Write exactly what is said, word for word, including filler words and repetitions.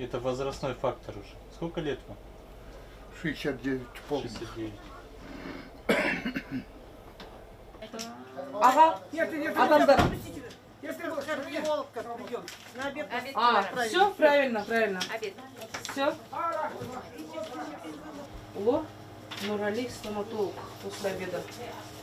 Это возрастной фактор уже. Сколько лет вам? шестьдесят девять, помню. шестьдесят девять. Ага. Нет, нет, Адамдар. Если вы сейчас Волка придем, на обед. А, все правильно, правильно. Обед. Все. Ло, Нурали, стоматолог после обеда.